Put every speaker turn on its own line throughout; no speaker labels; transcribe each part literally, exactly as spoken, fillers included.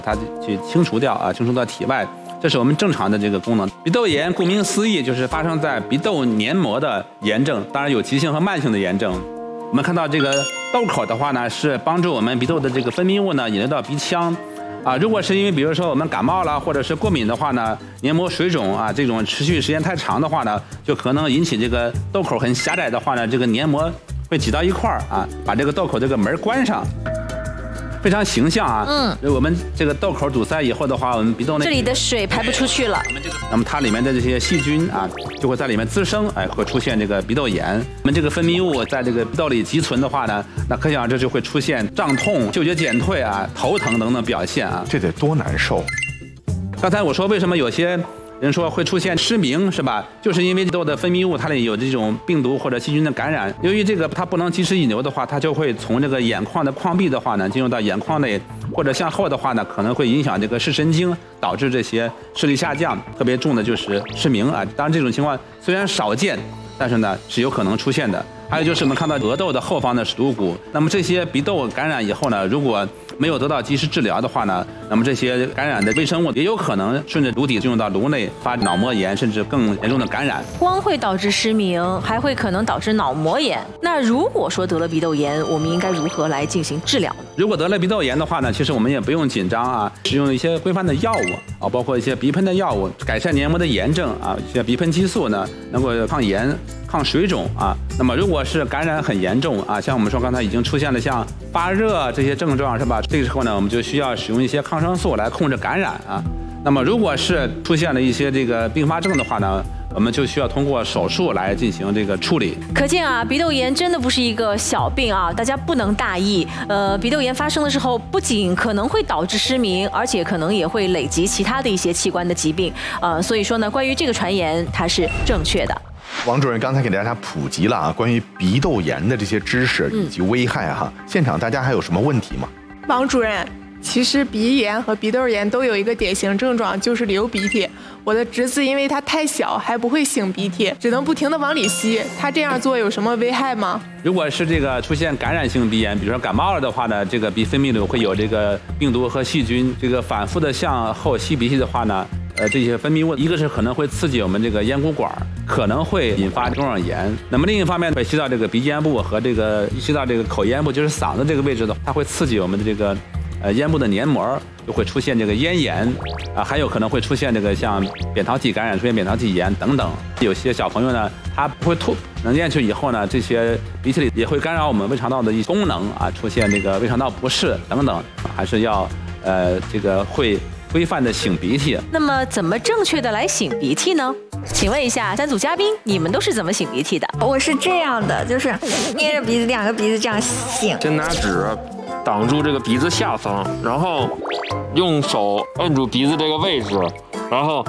它去清除掉啊，清除到体外。这是我们正常的这个功能。鼻窦炎顾名思义就是发生在鼻窦黏膜的炎症，当然有急性和慢性的炎症。我们看到这个窦口的话呢，是帮助我们鼻窦的这个分泌物呢引流到鼻腔。啊，如果是因为比如说我们感冒了或者是过敏的话呢，黏膜水肿啊，这种持续时间太长的话呢，就可能引起这个窦口很狭窄的话呢，这个黏膜会挤到一块儿啊，把这个窦口这个门关上。非常形象啊，嗯，我们这个窦口堵塞以后的话，我们鼻窦内
这里的水排不出去了，
那么它里面的这些细菌啊，就会在里面滋生，哎，会出现这个鼻窦炎。我们这个分泌物在这个鼻窦里积存的话呢，那可想而知就会出现胀痛、嗅觉减退啊、头疼等等表现啊，
这得多难受。
刚才我说为什么有些人说会出现失明是吧？就是因为鼻窦的分泌物它里有这种病毒或者细菌的感染，由于这个它不能及时引流的话，它就会从这个眼眶的眶壁的话呢，进入到眼眶内，或者向后的话呢，可能会影响这个视神经，导致这些视力下降。特别重的就是失明啊。当然这种情况虽然少见，但是呢是有可能出现的。还有就是我们看到额窦的后方的颅骨，那么这些鼻窦感染以后呢，如果没有得到及时治疗的话呢，那么这些感染的微生物也有可能顺着颅底进入到颅内，发脑膜炎，甚至更严重的感染。
光会导致失明，还会可能导致脑膜炎。那如果说得了鼻窦炎，我们应该如何来进行治疗？
如果得了鼻窦炎的话呢，其实我们也不用紧张啊，使用一些规范的药物啊，包括一些鼻喷的药物，改善黏膜的炎症啊，一些鼻喷激素呢，能够抗炎、抗水肿啊。那么如果是感染很严重啊，像我们说刚才已经出现了像发热这些症状是吧？这个时候呢，我们就需要使用一些抗生素来控制感染啊。那么如果是出现了一些这个并发症的话呢，我们就需要通过手术来进行这个处理。
可见啊，鼻窦炎真的不是一个小病啊，大家不能大意。呃，鼻窦炎发生的时候，不仅可能会导致失明，而且可能也会累及其他的一些器官的疾病。呃，所以说呢，关于这个传言，它是正确的。
王主任刚才给大家普及了啊关于鼻窦炎的这些知识以及危害哈，嗯、现场大家还有什么问题吗？
王主任，其实鼻炎和鼻窦炎都有一个典型症状，就是流鼻涕。我的侄子因为他太小，还不会擤鼻涕，只能不停地往里吸。他这样做有什么危害吗？
如果是这个出现感染性鼻炎，比如说感冒了的话呢，这个鼻分泌里会有这个病毒和细菌，这个反复的向后吸鼻涕的话呢，呃，这些分泌物，一个是可能会刺激我们这个咽鼓管，可能会引发中耳炎。那么另一方面会吸到这个鼻咽部和这个吸到这个口咽部，就是嗓子这个位置的，它会刺激我们的这个呃咽部的黏膜，就会出现这个咽炎啊，还有可能会出现这个像扁桃体感染，出现扁桃体炎等等。有些小朋友呢，他不会吐，能咽去以后呢，这些鼻涕里也会干扰我们胃肠道的一些功能啊，出现这个胃肠道不适等等，还是要呃这个会规范的擤鼻涕。
那么怎么正确的来擤鼻涕呢？请问一下三组嘉宾，你们都是怎么擤鼻涕的？
我是这样的，就是捏着鼻子，两个鼻子这样擤。
先拿纸挡住这个鼻子下方，然后用手摁住鼻子这个位置，然后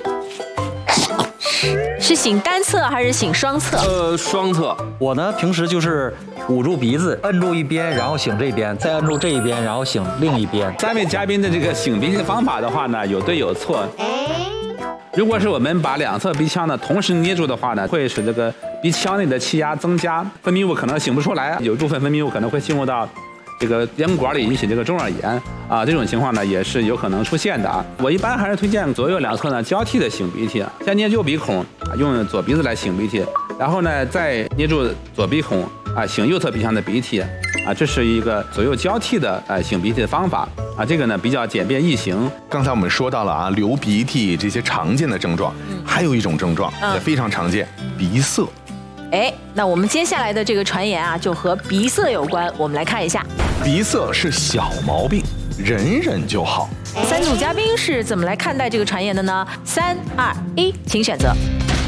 是擤单侧还是擤双侧？
呃，双侧。
我呢，平时就是捂住鼻子，摁住一边，然后擤这边，再摁住这一边，然后擤另一边。
三位嘉宾的这个擤鼻涕的方法的话呢，有对有错。如果是我们把两侧鼻腔呢同时捏住的话呢，会使这个鼻腔内的气压增加，分泌物可能擤不出来，有一部分分泌物可能会进入到这个咽管里，引起这个中耳炎啊，这种情况呢也是有可能出现的啊。我一般还是推荐左右两侧呢交替的擤鼻涕，先捏右鼻孔，用左鼻子来擤鼻涕，然后呢再捏住左鼻孔啊擤右侧鼻腔的鼻涕啊，这是一个左右交替的呃擤鼻涕的方法啊，这个呢比较简便易行。
刚才我们说到了啊，流鼻涕这些常见的症状，嗯、还有一种症状、嗯、也非常常见，鼻塞。
哎，那我们接下来的这个传言啊，就和鼻塞有关，我们来看一下。
鼻塞是小毛病，忍忍就好。
三组嘉宾是怎么来看待这个传言的呢？三二一，请选择。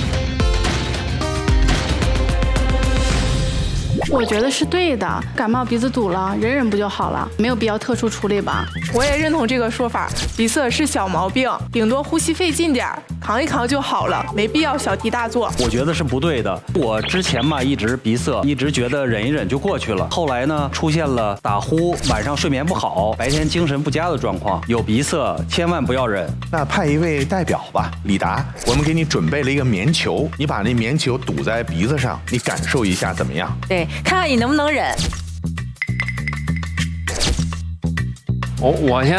我觉得是对的，感冒鼻子堵了，忍忍不就好了，没有必要特殊处理吧。
我也认同这个说法，鼻塞是小毛病，顶多呼吸费劲点儿，扛一扛就好了，没必要小题大做。
我觉得是不对的。我之前嘛一直鼻塞，一直觉得忍一忍就过去了。后来呢出现了打呼、晚上睡眠不好、白天精神不佳的状况。有鼻塞千万不要忍。
那派一位代表吧，李达，我们给你准备了一个棉球，你把那棉球堵在鼻子上，你感受一下怎么样？
对，看看你能不能忍。
我我先。